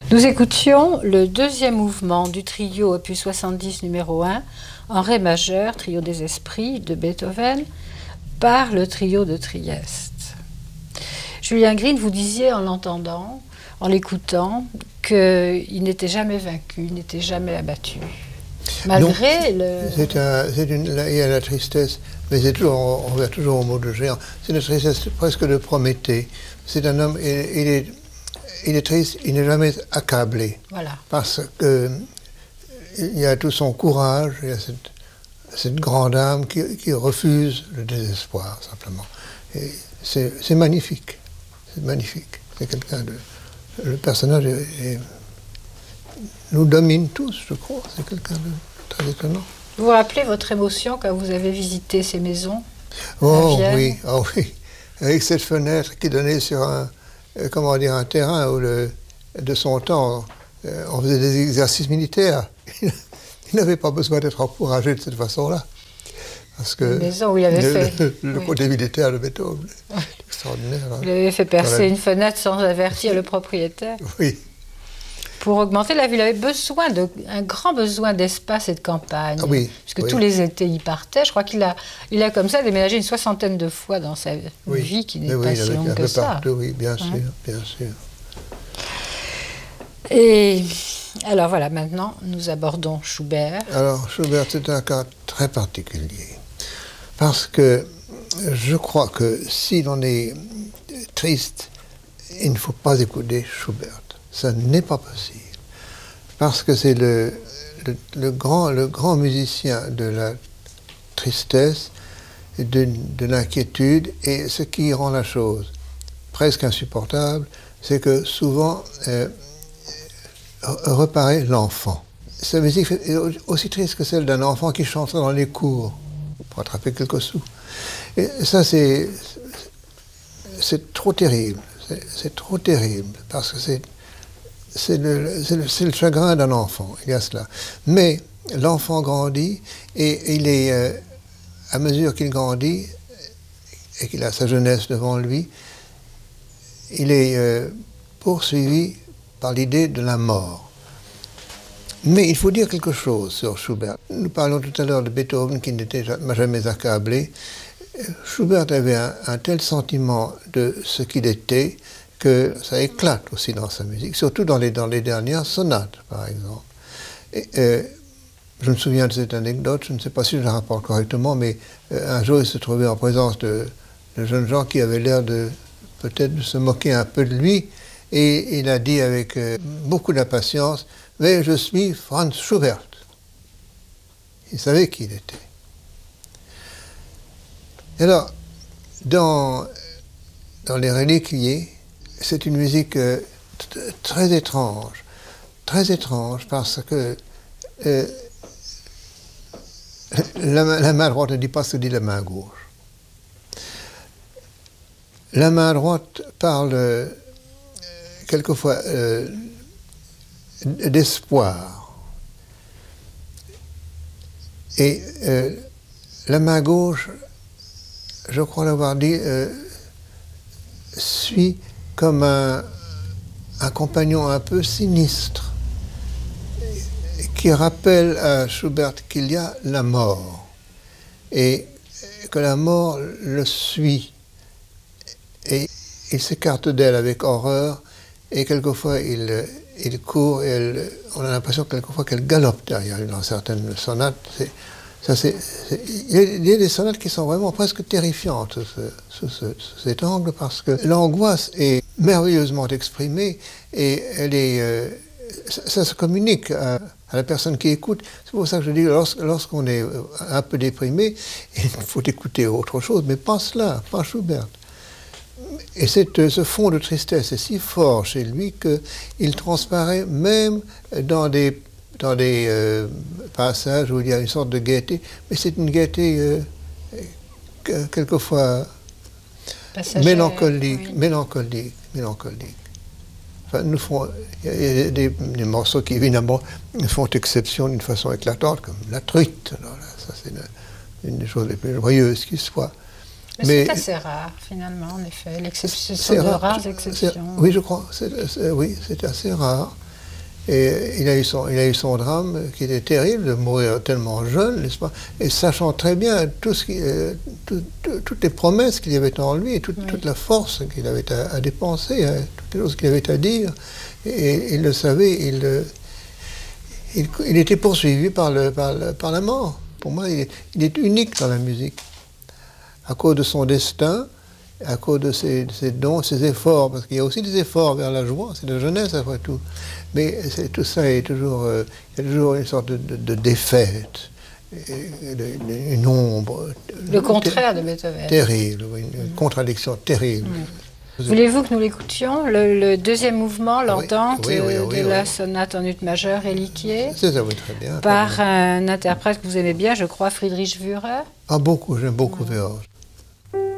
Nous écoutions le deuxième mouvement du trio opus 70 numéro 1 en ré majeur, trio des esprits de Beethoven, par le trio de Trieste. Julien Green, vous disiez en l'entendant, en l'écoutant, qu'il n'était jamais vaincu, il n'était jamais abattu. Malgré il y a la tristesse, mais on revient toujours au mot de géant. C'est une tristesse presque de Prométhée. C'est un homme, il est triste, il n'est jamais accablé. Voilà. Parce qu'il y a tout son courage, il y a cette grande âme qui refuse le désespoir, simplement. Et c'est magnifique. C'est magnifique. C'est quelqu'un de... Le personnage nous domine tous, je crois. C'est quelqu'un de très étonnant. Vous vous rappelez votre émotion quand vous avez visité ces maisons? Oh oui, oh oui. Avec cette fenêtre qui donnait sur un terrain où de son temps, on faisait des exercices militaires. Il n'avait pas besoin d'être encouragé de cette façon-là. Parce que une maison où il avait fait... Le côté militaire de Beethoven, extraordinaire. Vous avez fait percer une fenêtre sans avertir le propriétaire. Oui. Pour augmenter la ville, il avait un grand besoin d'espace et de campagne. Ah oui, puisque tous les étés, il partait. Je crois qu'il a comme ça déménagé une 60aine de fois dans sa vie, qui n'est pas si longue que ça. Partout, oui, bien sûr, bien sûr. Et alors voilà, maintenant, nous abordons Schubert. Alors, Schubert, c'est un cas très particulier. Parce que je crois que si l'on est triste, il ne faut pas écouter Schubert. Ça n'est pas possible. Parce que c'est le grand musicien de la tristesse, de l'inquiétude, et ce qui rend la chose presque insupportable, c'est que souvent reparaît l'enfant. Sa musique est aussi triste que celle d'un enfant qui chanterait dans les cours pour attraper quelques sous. Et ça, c'est trop terrible. C'est trop terrible, parce que c'est le chagrin d'un enfant, il y a cela. Mais l'enfant grandit, et il est, à mesure qu'il grandit, et qu'il a sa jeunesse devant lui, il est poursuivi par l'idée de la mort. Mais il faut dire quelque chose sur Schubert. Nous parlons tout à l'heure de Beethoven qui n'était jamais accablé. Schubert avait un tel sentiment de ce qu'il était que ça éclate aussi dans sa musique, surtout dans les dernières sonates, par exemple. Je me souviens de cette anecdote, je ne sais pas si je la rapporte correctement, mais un jour il se trouvait en présence de jeunes gens qui avaient l'air peut-être de se moquer un peu de lui, et il a dit avec beaucoup d'impatience, « Mais je suis Franz Schubert ». Il savait qui il était. Et alors, dans les Reliquiers, c'est une musique très étrange parce que la main droite ne dit pas ce que dit la main gauche. La main droite parle quelquefois d'espoir. Et la main gauche, je crois l'avoir dit, suit comme un compagnon un peu sinistre qui rappelle à Schubert qu'il y a la mort et que la mort le suit. Et il s'écarte d'elle avec horreur, et quelquefois il court, et on a l'impression quelquefois qu'elle galope derrière lui dans certaines sonates. Il y a des sonates qui sont vraiment presque terrifiantes sous cet angle, parce que l'angoisse est merveilleusement exprimée, et ça se communique à la personne qui écoute. C'est pour ça que je dis, lorsqu'on est un peu déprimé, il faut écouter autre chose, mais pas cela, pas Schubert. Et ce fond de tristesse est si fort chez lui qu'il transparaît même dans des passages où il y a une sorte de gaieté, mais c'est une gaieté quelquefois mélancolique. Enfin, il y a des morceaux qui évidemment font exception d'une façon éclatante, comme La Truite. Alors là, ça c'est une des choses les plus joyeuses qui soit. Mais c'est assez rare, finalement, en effet. Ce sont de rares exceptions. Oui, je crois. Oui, c'est assez rare. Et il a eu son drame qui était terrible, de mourir tellement jeune, n'est-ce pas? Et sachant très bien toutes les promesses qu'il y avait en lui, et toute la force qu'il avait à dépenser, hein, toutes les choses qu'il avait à dire. Et il le savait, il était poursuivi par la mort. Pour moi, il est unique dans la musique. À cause de son destin, à cause de ses dons, ses efforts, parce qu'il y a aussi des efforts vers la joie, c'est la jeunesse après tout. Mais tout ça est toujours, il y a toujours une sorte de défaite, une ombre. Le contraire de Beethoven. Terrible, une contradiction terrible. Voulez-vous que nous l'écoutions, le deuxième mouvement, l'entente oui, de la sonate en ut majeur Éliquier, c'est ça, oui, très bien. par un interprète que vous aimez bien, je crois, Friedrich Wührer. Ah, beaucoup, j'aime beaucoup Wührer.